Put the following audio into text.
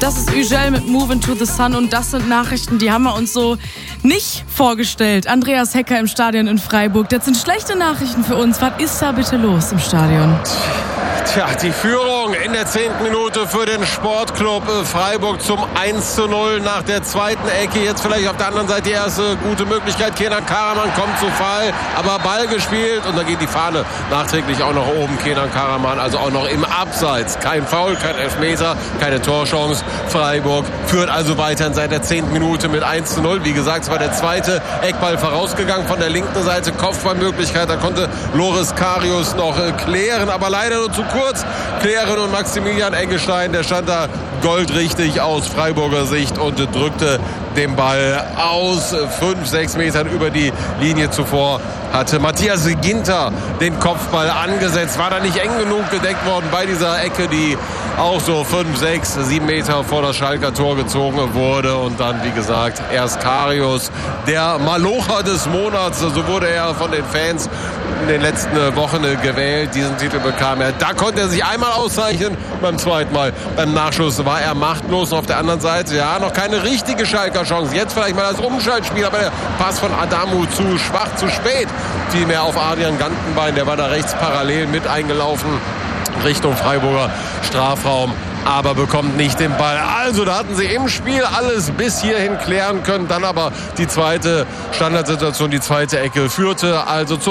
Das ist Ugel mit Move Into the Sun und das sind Nachrichten, die haben wir uns so nicht vorgestellt. Andreas Hecker im Stadion in Freiburg. Das sind schlechte Nachrichten für uns. Was ist da bitte los im Stadion? Tja, die Führung in der 10. Minute für den Sportclub Freiburg zum 1:0 nach der zweiten Ecke. Jetzt vielleicht auf der anderen Seite die erste gute Möglichkeit. Kenan Karaman kommt zu Fall, aber Ball gespielt und dann geht die Fahne nachträglich auch nach oben. Kenan Karaman also auch noch im Abseits. Kein Foul, kein Elfmeter, keine Torchance. Freiburg führt also weiterhin seit der 10. Minute mit 1:0. Wie gesagt, es war der zweite Eckball vorausgegangen von der linken Seite. Kopfballmöglichkeit, da konnte Loris Karius noch klären, aber leider nur zu kurz. Klären und Maximilian Eggestein, der stand da goldrichtig aus Freiburger Sicht und drückte den Ball aus 5-6 Metern über die Linie. Zuvor hatte Matthias Ginter den Kopfball angesetzt. War da nicht eng genug gedeckt worden bei dieser Ecke, die auch so 5-6-7 Meter vor das Schalker Tor gezogen wurde. Und dann, wie gesagt, erst Karius, der Malocher des Monats. So wurde er von den Fans in den letzten Wochen gewählt. Diesen Titel bekam er. Da konnte er sich einmal auszeichnen. Beim zweiten Mal, beim Nachschuss, war er machtlos. Und auf der anderen Seite, ja, noch keine richtige Schalker Chance. Jetzt vielleicht mal das Umschaltspiel, aber der Pass von Adamu zu schwach, zu spät. Vielmehr auf Adrian Gantenbein, der war da rechts parallel mit eingelaufen Richtung Freiburger Strafraum, aber bekommt nicht den Ball. Also da hatten sie im Spiel alles bis hierhin klären können, dann aber die zweite Standardsituation, die zweite Ecke führte also zu